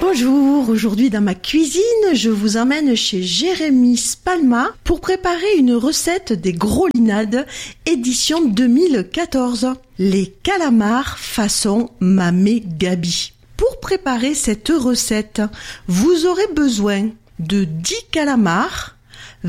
Bonjour, aujourd'hui dans ma cuisine, je vous emmène chez Jérémy Spalma pour préparer une recette des Grolinades, édition 2014. Les calamars façon Mamé Gabi. Pour préparer cette recette, vous aurez besoin de 10 calamars,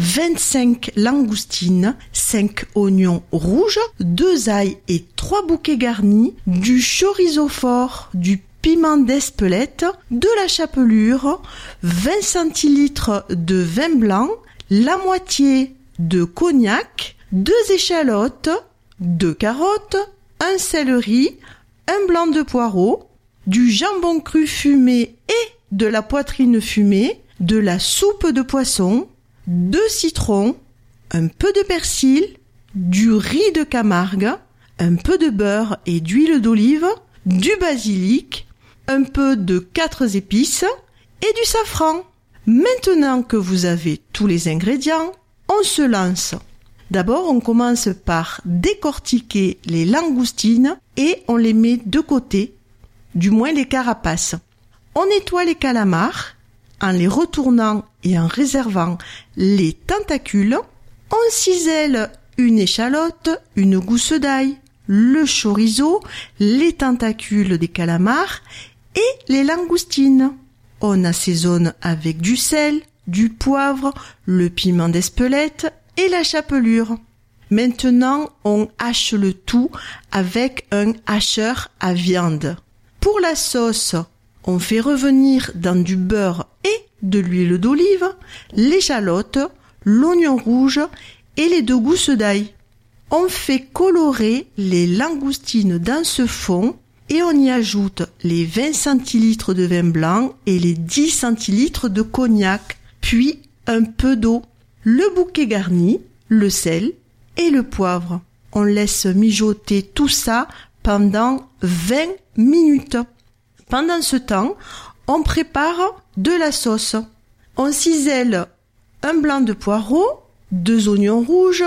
25 langoustines, 5 oignons rouges, 2 ails et 3 bouquets garnis, du chorizo fort, du piment d'Espelette, de la chapelure, 20 centilitres de vin blanc, la moitié de cognac, 2 échalotes, 2 carottes, un céleri, un blanc de poireau, du jambon cru fumé et de la poitrine fumée, de la soupe de poisson, 2 citrons, un peu de persil, du riz de Camargue, un peu de beurre et d'huile d'olive, du basilic, un peu de 4 épices et du safran. Maintenant que vous avez tous les ingrédients, on se lance. D'abord, on commence par décortiquer les langoustines et on les met de côté, du moins les carapaces. On nettoie les calamars en les retournant et en réservant les tentacules. On cisèle une échalote, une gousse d'ail, le chorizo, les tentacules des calamars et les langoustines. On assaisonne avec du sel, du poivre, le piment d'Espelette et la chapelure. Maintenant, on hache le tout avec un hacheur à viande. Pour la sauce, on fait revenir dans du beurre et de l'huile d'olive l'échalote, l'oignon rouge et les 2 gousses d'ail. On fait colorer les langoustines dans ce fond et on y ajoute les 20 centilitres de vin blanc et les 10 centilitres de cognac, puis un peu d'eau, le bouquet garni, le sel et le poivre. On laisse mijoter tout ça pendant 20 minutes. Pendant ce temps, on prépare de la sauce. On cisèle un blanc de poireau, 2 oignons rouges,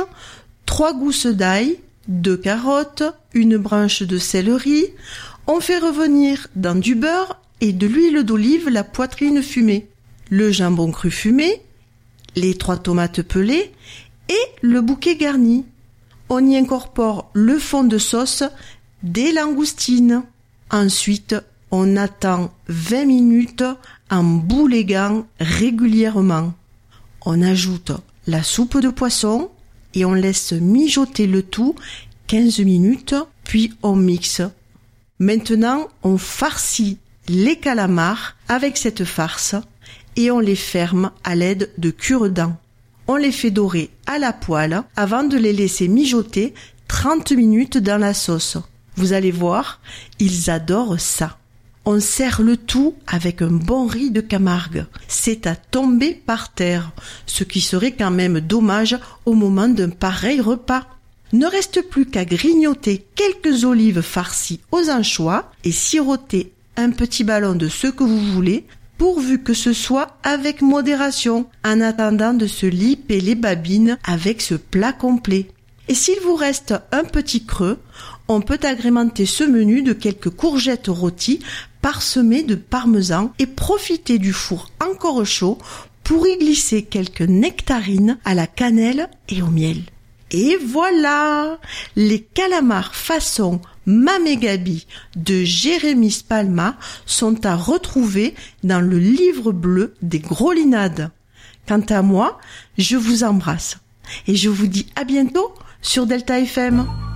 3 gousses d'ail, 2 carottes, une branche de céleri. On fait revenir dans du beurre et de l'huile d'olive la poitrine fumée, le jambon cru fumé, les 3 tomates pelées et le bouquet garni. On y incorpore le fond de sauce des langoustines. Ensuite, on attend 20 minutes en bouléguant régulièrement. On ajoute la soupe de poisson et on laisse mijoter le tout 15 minutes, puis on mixe. Maintenant, on farcit les calamars avec cette farce et on les ferme à l'aide de cure-dents. On les fait dorer à la poêle avant de les laisser mijoter 30 minutes dans la sauce. Vous allez voir, ils adorent ça. On sert le tout avec un bon riz de Camargue. C'est à tomber par terre, ce qui serait quand même dommage au moment d'un pareil repas. Ne reste plus qu'à grignoter quelques olives farcies aux anchois et siroter un petit ballon de ce que vous voulez, pourvu que ce soit avec modération, en attendant de se liper les babines avec ce plat complet. Et s'il vous reste un petit creux, on peut agrémenter ce menu de quelques courgettes rôties parsemées de parmesan et profiter du four encore chaud pour y glisser quelques nectarines à la cannelle et au miel. Et voilà, les calamars façon Mamé Gabi de Jérémy Spalma sont à retrouver dans le livre bleu des Grolinades. Quant à moi, je vous embrasse et je vous dis à bientôt sur Delta FM.